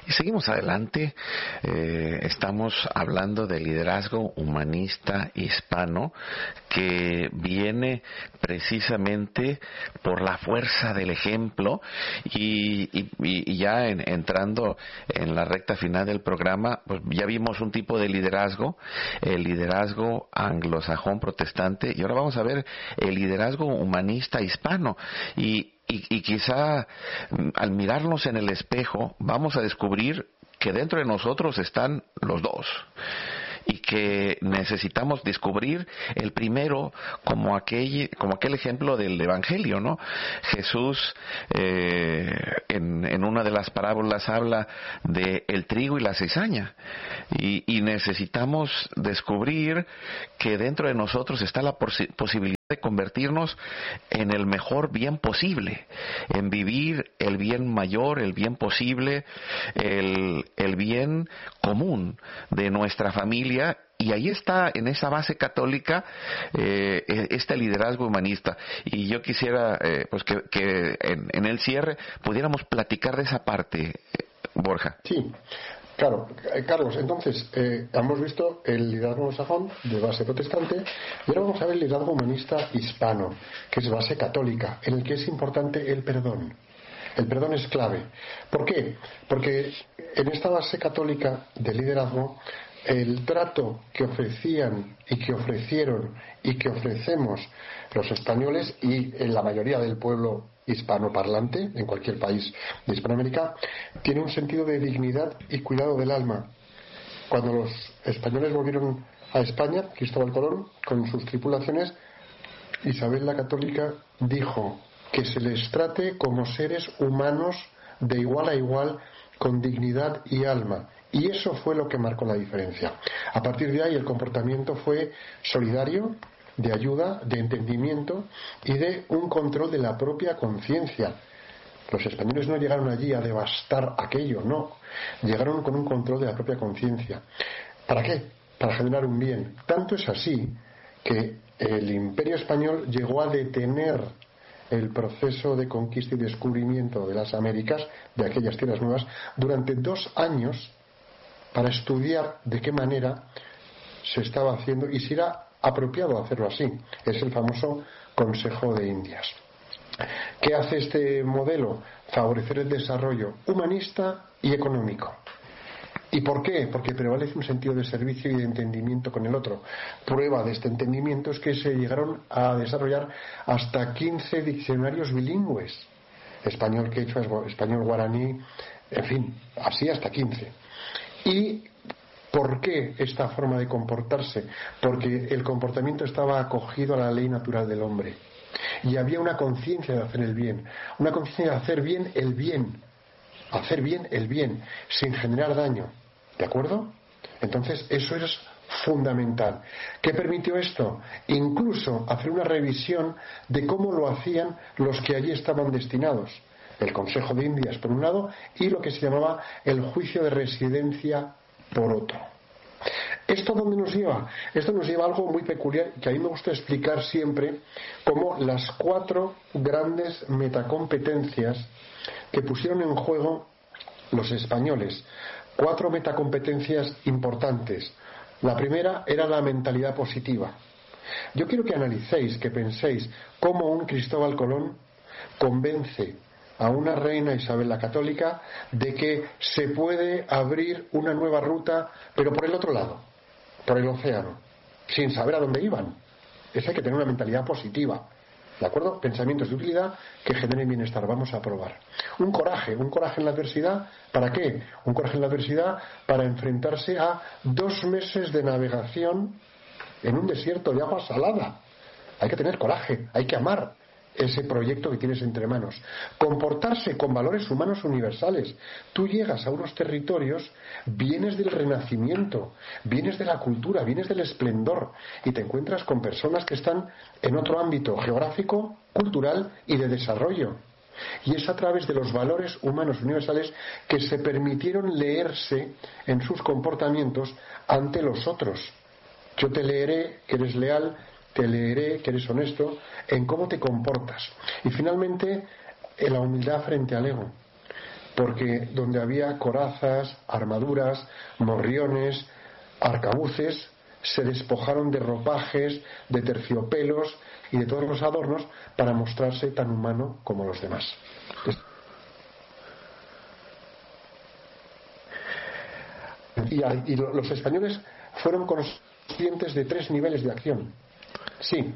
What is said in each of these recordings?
Y seguimos adelante. Estamos hablando del liderazgo humanista hispano que viene precisamente por la fuerza del ejemplo y ya entrando en la recta final del programa, pues ya vimos un tipo de liderazgo, el liderazgo anglosajón protestante, y ahora vamos a ver el liderazgo humanista hispano. Y quizá al mirarnos en el espejo vamos a descubrir que dentro de nosotros están los dos y que necesitamos descubrir el primero como aquel ejemplo del Evangelio, ¿no? Jesús en una de las parábolas habla de el trigo y la cizaña y necesitamos descubrir que dentro de nosotros está la posibilidad de convertirnos en el mejor bien posible, en vivir el bien mayor, el bien posible, el bien común de nuestra familia. Y ahí está, en esa base católica, este liderazgo humanista. Y yo quisiera pues que en el cierre pudiéramos platicar de esa parte, Borja. Sí. Claro, Carlos, entonces hemos visto el liderazgo anglosajón de base protestante y ahora vamos a ver el liderazgo humanista hispano, que es base católica, en el que es importante el perdón. El perdón es clave. ¿Por qué? Porque en esta base católica del liderazgo, el trato que ofrecían y que ofrecieron y que ofrecemos los españoles y en la mayoría del pueblo hispanoparlante, en cualquier país de Hispanoamérica, tiene un sentido de dignidad y cuidado del alma. Cuando los españoles volvieron a España, Cristóbal Colón, con sus tripulaciones, Isabel la Católica dijo que se les trate como seres humanos de igual a igual, con dignidad y alma. Y eso fue lo que marcó la diferencia. A partir de ahí el comportamiento fue solidario, de ayuda, de entendimiento y de un control de la propia conciencia. Los españoles no llegaron allí a devastar aquello, no. Llegaron con un control de la propia conciencia. ¿Para qué? Para generar un bien. Tanto es así que el Imperio español llegó a detener el proceso de conquista y descubrimiento de las Américas, de aquellas tierras nuevas, durante 2 años para estudiar de qué manera se estaba haciendo y si era apropiado hacerlo así. Es el famoso Consejo de Indias. ¿Qué hace este modelo? Favorecer el desarrollo humanista y económico. ¿Y por qué? Porque prevalece un sentido de servicio y de entendimiento con el otro. Prueba de este entendimiento es que se llegaron a desarrollar hasta 15 diccionarios bilingües. Español quechua, español guaraní, en fin, así hasta 15. ¿Y por qué esta forma de comportarse? Porque el comportamiento estaba acogido a la ley natural del hombre. Y había una conciencia de hacer el bien, una conciencia de hacer bien el bien, sin generar daño. ¿De acuerdo? Entonces, eso es fundamental. ¿Qué permitió esto? Incluso hacer una revisión de cómo lo hacían los que allí estaban destinados. El Consejo de Indias, por un lado, y lo que se llamaba el juicio de residencia por otro. ¿Esto dónde nos lleva? Esto nos lleva a algo muy peculiar que a mí me gusta explicar siempre como las 4 grandes metacompetencias que pusieron en juego los españoles. 4 metacompetencias importantes. La primera era la mentalidad positiva. Yo quiero que analicéis, que penséis cómo un Cristóbal Colón convence a una reina Isabel la Católica de que se puede abrir una nueva ruta, pero por el otro lado, por el océano, sin saber a dónde iban. Hay que tener una mentalidad positiva, ¿de acuerdo? Pensamientos de utilidad que generen bienestar. Vamos a probar. Un coraje en la adversidad. ¿Para qué? Un coraje en la adversidad para enfrentarse a 2 meses de navegación en un desierto de agua salada. Hay que tener coraje, hay que amar ese proyecto que tienes entre manos. Comportarse con valores humanos universales. Tú llegas a unos territorios, vienes del Renacimiento, vienes de la cultura, vienes del esplendor y te encuentras con personas que están en otro ámbito geográfico, cultural y de desarrollo. Y es a través de los valores humanos universales que se permitieron leerse en sus comportamientos ante los otros. Yo te leeré que eres leal, te leeré que eres honesto en cómo te comportas. Y finalmente, en la humildad frente al ego. porque donde había corazas, armaduras, morriones, arcabuces, se despojaron de ropajes, de terciopelos y de todos los adornos para mostrarse tan humano como los demás. Y los españoles fueron conscientes de 3 niveles de acción. Sí,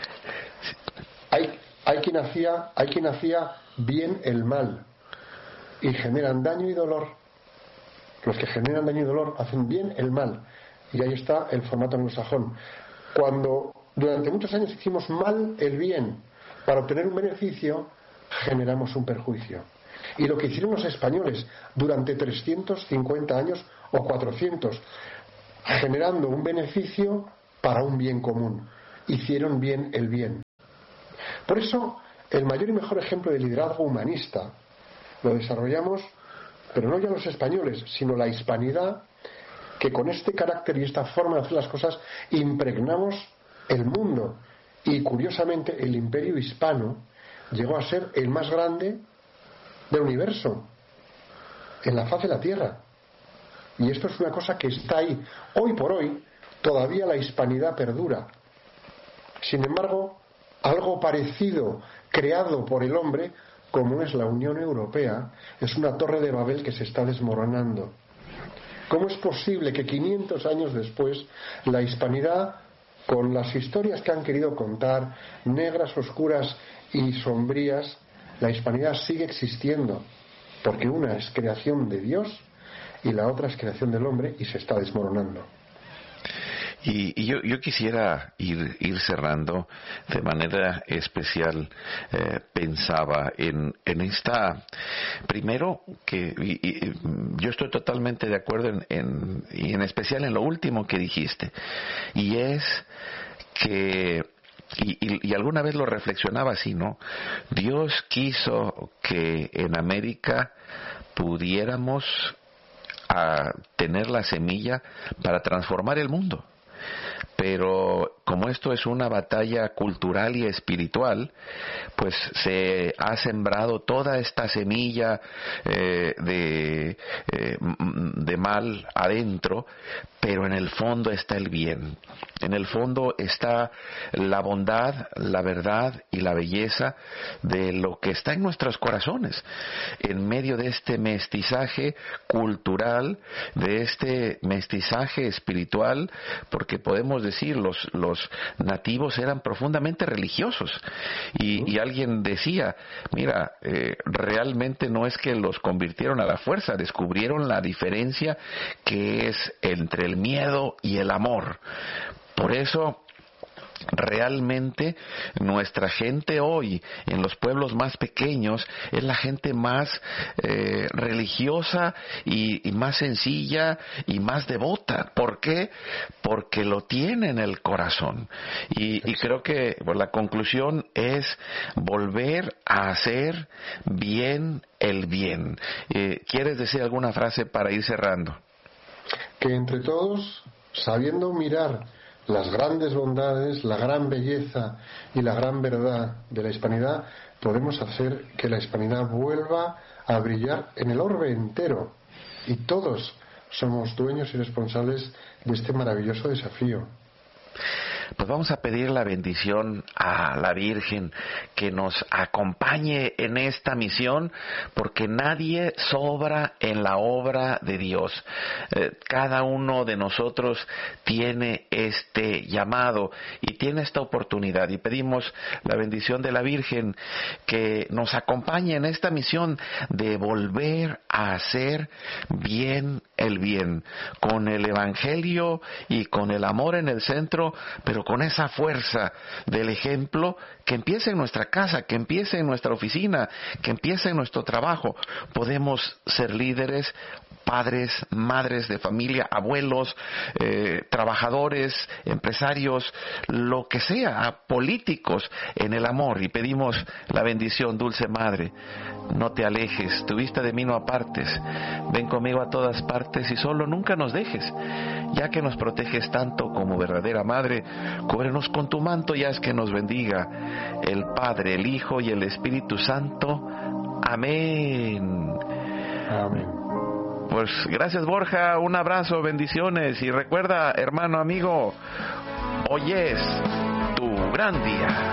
hay quien hacía bien el mal y generan daño y dolor. Los que generan daño y dolor hacen bien el mal, y ahí está el formato anglosajón. Cuando durante muchos años hicimos mal el bien para obtener un beneficio, generamos un perjuicio. Y lo que hicieron los españoles durante 350 años o 400, generando un beneficio para un bien común, hicieron bien el bien. Por eso, el mayor y mejor ejemplo de liderazgo humanista lo desarrollamos, pero no ya los españoles, sino la hispanidad, que con este carácter y esta forma de hacer las cosas impregnamos el mundo. Y curiosamente el imperio hispano llegó a ser el más grande del universo, en la faz de la tierra. Y esto es una cosa que está ahí. Hoy por hoy todavía la hispanidad perdura. Sin embargo, algo parecido creado por el hombre, como es la Unión Europea, es una torre de Babel que se está desmoronando. ¿Cómo es posible que 500 años después la hispanidad, con las historias que han querido contar, negras, oscuras y sombrías, la hispanidad sigue existiendo? Porque una es creación de Dios y la otra es creación del hombre y se está desmoronando. Y yo quisiera ir cerrando de manera especial. Pensaba en esta, primero, que yo estoy totalmente de acuerdo y en especial en lo último que dijiste, y es que y alguna vez lo reflexionaba así, ¿no? Dios quiso que en América pudiéramos tener la semilla para transformar el mundo. Pero como esto es una batalla cultural y espiritual, pues se ha sembrado toda esta semilla de mal adentro, pero en el fondo está el bien. En el fondo está la bondad, la verdad y la belleza de lo que está en nuestros corazones, en medio de este mestizaje cultural, de este mestizaje espiritual, porque podemos decir los nativos eran profundamente religiosos, y alguien decía, mira, realmente no es que los convirtieron a la fuerza, descubrieron la diferencia que es entre el miedo y el amor. Por eso realmente nuestra gente hoy en los pueblos más pequeños es la gente más religiosa y más sencilla y más devota. ¿Por qué? Porque lo tiene en el corazón. Y creo que la conclusión es volver a hacer bien el bien. ¿Quieres decir alguna frase para ir cerrando? Que entre todos, sabiendo mirar las grandes bondades, la gran belleza y la gran verdad de la hispanidad, podemos hacer que la hispanidad vuelva a brillar en el orbe entero. Y todos somos dueños y responsables de este maravilloso desafío. Pues vamos a pedir la bendición a la Virgen que nos acompañe en esta misión, porque nadie sobra en la obra de Dios. Cada uno de nosotros tiene este llamado y tiene esta oportunidad, y pedimos la bendición de la Virgen que nos acompañe en esta misión de volver a hacer bien el bien, con el Evangelio y con el amor en el centro, pero con esa fuerza del ejemplo que empieza en nuestra casa, que empieza en nuestra oficina, que empieza en nuestro trabajo. Podemos ser líderes, padres, madres de familia, abuelos, trabajadores, empresarios, lo que sea, políticos, en el amor. Y pedimos la bendición, dulce Madre, no te alejes, tu vista de mí no apartes, ven conmigo a todas partes y solo nunca nos dejes, ya que nos proteges tanto como verdadera Madre, cúbrenos con tu manto y haz que nos bendiga el Padre, el Hijo y el Espíritu Santo. Amén. Amén. Pues gracias, Borja, un abrazo, bendiciones, y recuerda, hermano, amigo, hoy es tu gran día.